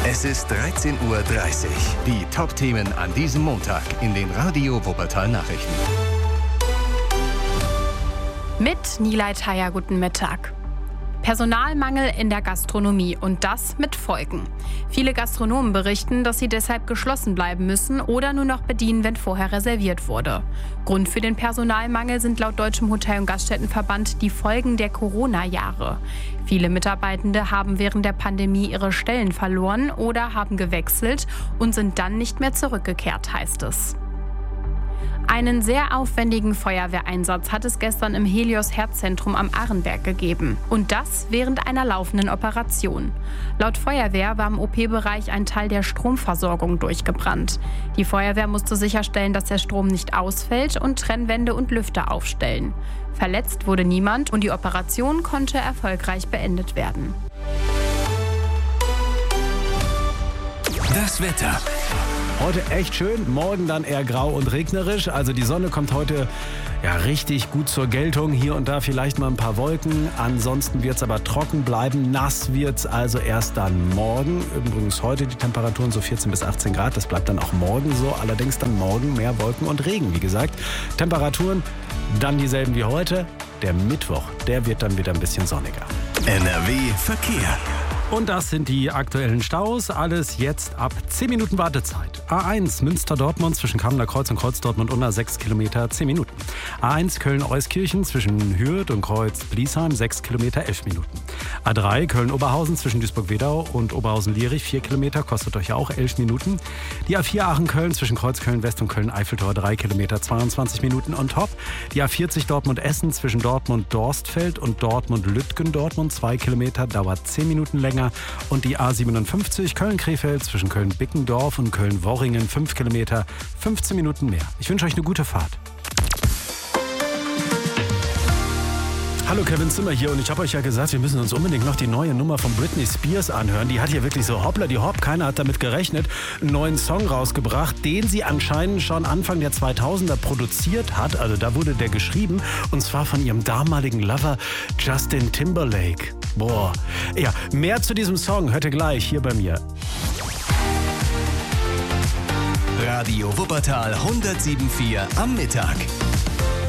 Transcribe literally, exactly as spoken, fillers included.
Es ist dreizehn Uhr dreißig. Die Top-Themen an diesem Montag in den Radio Wuppertal Nachrichten. Mit Nilay Thayer, guten Mittag. Personalmangel in der Gastronomie und das mit Folgen. Viele Gastronomen berichten, dass sie deshalb geschlossen bleiben müssen oder nur noch bedienen, wenn vorher reserviert wurde. Grund für den Personalmangel sind laut Deutschem Hotel- und Gaststättenverband die Folgen der Corona-Jahre. Viele Mitarbeitende haben während der Pandemie ihre Stellen verloren oder haben gewechselt und sind dann nicht mehr zurückgekehrt, heißt es. Einen sehr aufwendigen Feuerwehreinsatz hat es gestern im Helios-Herzzentrum am Arrenberg gegeben. Und das während einer laufenden Operation. Laut Feuerwehr war im O P-Bereich ein Teil der Stromversorgung durchgebrannt. Die Feuerwehr musste sicherstellen, dass der Strom nicht ausfällt und Trennwände und Lüfter aufstellen. Verletzt wurde niemand und die Operation konnte erfolgreich beendet werden. Das Wetter. Heute echt schön, morgen dann eher grau und regnerisch. Also die Sonne kommt heute ja richtig gut zur Geltung. Hier und da vielleicht mal ein paar Wolken. Ansonsten wird es aber trocken bleiben. Nass wird es also erst dann morgen. Übrigens heute die Temperaturen so vierzehn bis achtzehn Grad. Das bleibt dann auch morgen so. Allerdings dann morgen mehr Wolken und Regen, wie gesagt. Temperaturen dann dieselben wie heute. Der Mittwoch, der wird dann wieder ein bisschen sonniger. N R W Verkehr. Und das sind die aktuellen Staus. Alles jetzt ab zehn Minuten Wartezeit. A eins Münster-Dortmund zwischen Kamener Kreuz und Kreuz-Dortmund-Unna sechs Kilometer, zehn Minuten. A eins Köln-Euskirchen zwischen Hürth und Kreuz-Bliesheim sechs Kilometer, elf Minuten. A drei Köln-Oberhausen zwischen Duisburg-Wedau und Oberhausen-Lierich vier Kilometer, kostet euch ja auch elf Minuten. Die A vier Aachen-Köln zwischen Kreuz-Köln-West und Köln-Eiffeltor drei Kilometer, zweiundzwanzig Minuten on top. Die A vierzig Dortmund-Essen zwischen Dortmund-Dorstfeld und Dortmund-Lütgendortmund zwei Kilometer, dauert zehn Minuten länger. Und die A siebenundfünfzig Köln-Krefeld zwischen Köln-Bickendorf und Köln-Worringen fünf Kilometer, fünfzehn Minuten mehr. Ich wünsche euch eine gute Fahrt. Hallo, Kevin Zimmer hier und ich habe euch ja gesagt, wir müssen uns unbedingt noch die neue Nummer von Britney Spears anhören. Die hat hier wirklich so hoppla die hopp, keiner hat damit gerechnet, einen neuen Song rausgebracht, den sie anscheinend schon Anfang der zweitausender produziert hat. Also da wurde der geschrieben und zwar von ihrem damaligen Lover Justin Timberlake. Boah, ja, mehr zu diesem Song hört ihr gleich hier bei mir. Radio Wuppertal hundertsieben Komma vier am Mittag.